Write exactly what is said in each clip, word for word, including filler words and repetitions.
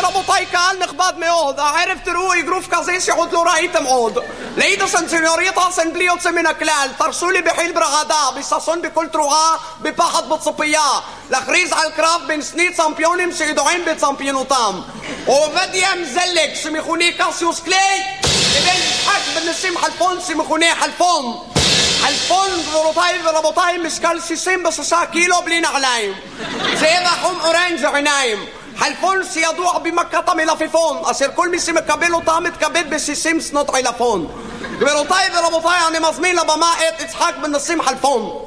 ורבותיי, קהל נכבד מאוד, הערב תראו אגרוף כזה שעוד לא ראיתם עוד. לידה סנסיונריטה סן בלי יוצא מן הכלל, תרשו לי בחיל ברעדה, בששון בכל תרועה, בפחד בציפייה, להכריז על קרב בין שני צמפיונים שידועים בצמפיונותם. עובדיה מזלג שמכונה קסיוס קליי, לבין יצחק בן נסים חלפון שמכונה חלפון. חלפון, גבירותיי ורבותיי, משקל שישים ושישה קילו בלי נעליים. צבע חום אורנג' עיניים. חלפון שידוע במכת המלפפון, אשר כל מי שמקבל אותה מתכבד ב-שישים שנות עילפון. גבירותיי ורבותיי, אני מזמין לבמה את יצחק בן נסים חלפון.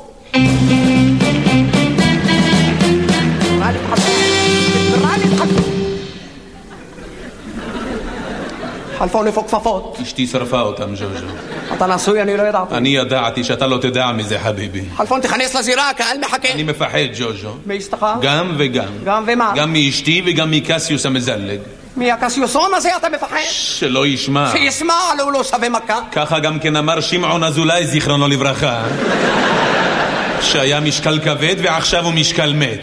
חלפון איפה כפפות? אשתי שרפה אותם, ז'וז'ו. אתה נשוי, אני לא ידעתי. אני ידעתי שאתה לא תדע מזה, חביבי. חלפון, תכנס לזירה, הקהל מחכה. אני מפחד, ז'וז'ו. מאשתך? גם וגם. גם ומה? גם מאשתי וגם מקסיוס המזלג. מהקסיוסון הזה אתה מפחד? שלא ישמע. שישמע, לא הוא לא שווה מכה. ככה גם כן אמר שמעון אזולאי, זיכרונו לברכה, שהיה משקל כבד ועכשיו הוא משקל מת.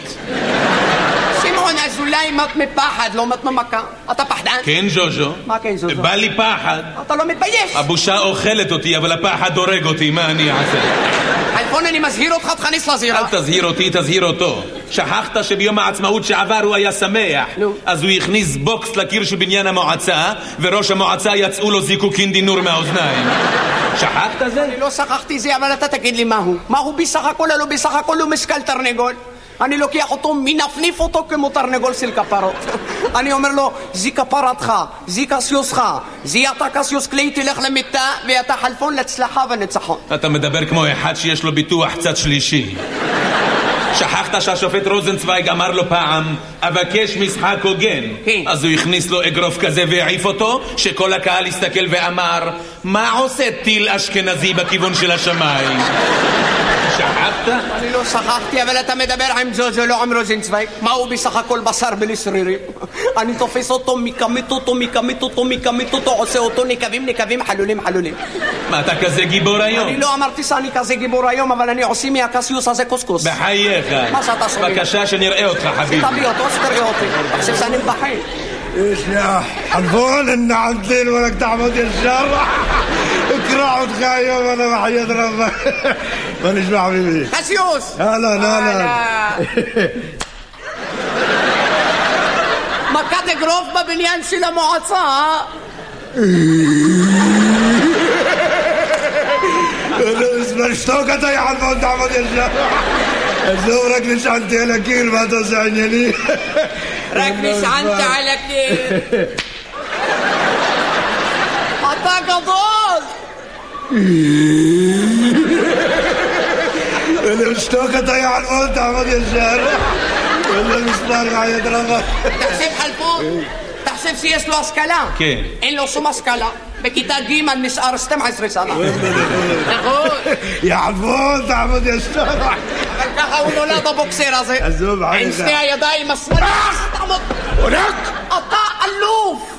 אולי מת מפחד, לא מת ממכה. אתה פחדן? כן, ז'וז'ו. מה כן, ז'וז'ו? בא לי פחד. אתה לא מתבייש? הבושה אוכלת אותי, אבל הפחד הורג אותי, מה אני אעשה? חלפון, אני מזהיר אותך, תכניס לזירה. אל תזהיר אותי, תזהיר אותו. שכחת שביום העצמאות שעבר הוא היה שמח. נו. אז הוא הכניס בוקס לקיר של בניין המועצה, וראש המועצה יצאו לו זיקוקין דינור מהאוזניים. שכחת זה? אני לא שכחתי זה, אבל אתה תגיד לי מהו. מהו בסך הכל, לא בסך הכל הוא משקל תרנגול. אני לוקח אותו, מנפניף אותו כמו תרנגול של כפרות. אני אומר לו, זי כפרתך, זי קסיוסך, זי אתה קסיוס קליי, תלך למיטה, ואתה חלפון להצלחה ונצחון. אתה מדבר כמו אחד שיש לו ביטוח צד שלישי. שכחת שהשופט רוזנצוויג אמר לו פעם, אבקש משחק הוגן. כן. אז הוא הכניס לו אגרוף כזה והעיף אותו, שכל הקהל הסתכל ואמר, מה עושה טיל אשכנזי בכיוון של השמיים? שכחת? אני לא שכחתי, אבל אתה מדבר עם ז'וז'ו, לא עם רוזנצוויג. מה הוא בסך הכל בשר בלי שרירים? אני תופס אותו, מקמית אותו, מקמית אותו, מקמית אותו, עושה אותו נקבים, נקבים, חלולים, חלולים. מה, אתה כזה גיבור היום? אני לא אמרתי שאני כזה גיבור היום, אבל אני עושה מהקסיוס הזה קוסקוס. בחייך. מה שאתה שומע? בבקשה שנראה אותך, חביבי. תביא אותו, שתראה אותי. תחשב שאני מבחין. ايش يا حلفون ان عدلين ولك تعبد يا الشر اكرع وتخايم وانا بحياة ربك مانيش مع حبيبي קסיוס! هلا هلا מכת אגרוף בבניין של המועצה. اسمع اشتوكت يا حلفون تعبد يا الشر زورك نشعنتي على كير ما توسعني لي רק נשענת על הקיר. אתה גדול! اللي اشتوكت يا حلفون تعبد يا الشر اللي مسمار معي يضربك תחשב חלפון, תחשב שיש לו השכלה. כן. אין לו שום השכלה. בכיתה ג' נשאר שתים עשרה שנה. נכון. يا حلفون تعبد يا الشر אבל ככה הוא נולד הבוקסר הזה. עזוב, עם שתי הידיים השמאליות. אתה אלוף!